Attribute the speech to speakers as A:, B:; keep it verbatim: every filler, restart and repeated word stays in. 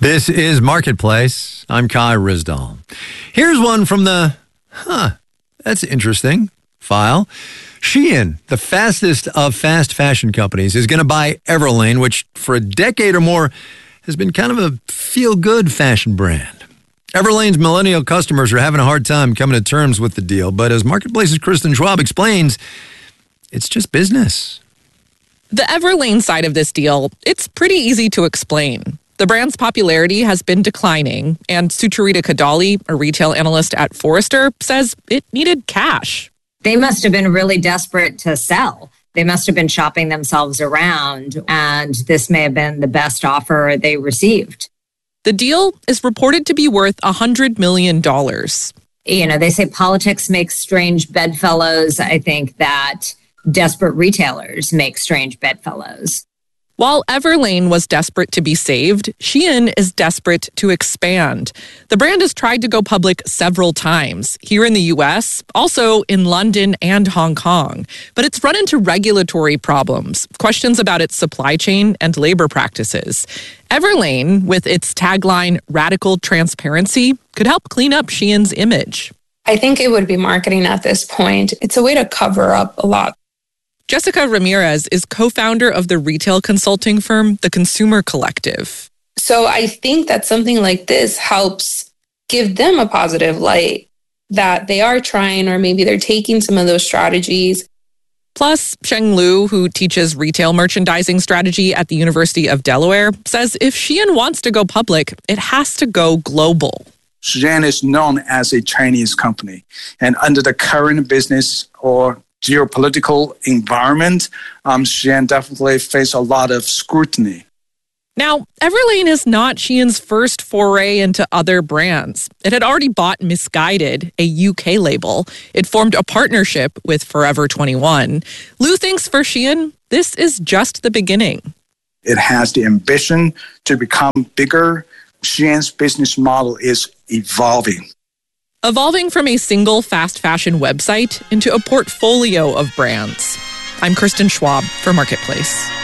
A: This is Marketplace. I'm Kai Rizdal. Here's one from the, huh, that's interesting, file. Shein, the fastest of fast fashion companies, is going to buy Everlane, which for a decade or more has been kind of a feel-good fashion brand. Everlane's millennial customers are having a hard time coming to terms with the deal, but as Marketplace's Kristen Schwab explains, it's just business.
B: The Everlane side of this deal, it's pretty easy to explain. The brand's popularity has been declining, and Sucharita Kadali, a retail analyst at Forrester, says it needed cash.
C: They must have been really desperate to sell. They must have been shopping themselves around, and this may have been the best offer they received.
B: The deal is reported to be worth one hundred million dollars.
C: You know, they say politics makes strange bedfellows. I think that desperate retailers make strange bedfellows.
B: While Everlane was desperate to be saved, Shein is desperate to expand. The brand has tried to go public several times, here in the U S, also in London and Hong Kong. But it's run into regulatory problems, questions about its supply chain and labor practices. Everlane, with its tagline, Radical Transparency, could help clean up Shein's image.
D: I think it would be marketing at this point. It's a way to cover up a lot.
B: Jessica Ramirez is co-founder of the retail consulting firm, The Consumer Collective.
D: So I think that something like this helps give them a positive light that they are trying, or maybe they're taking some of those strategies.
B: Plus, Sheng Liu, who teaches retail merchandising strategy at the University of Delaware, says if Shein wants to go public, it has to go global.
E: Shein is known as a Chinese company, and under the current business or geopolitical environment, um, Shein definitely face a lot of scrutiny.
B: Now, Everlane is not Shein's first foray into other brands. It had already bought Missguided, a U K label. It formed a partnership with Forever twenty-one. Liu thinks for Shein, this is just the beginning.
E: It has the ambition to become bigger. Shein's business model is evolving.
B: Evolving from a single fast fashion website into a portfolio of brands. I'm Kristen Schwab for Marketplace.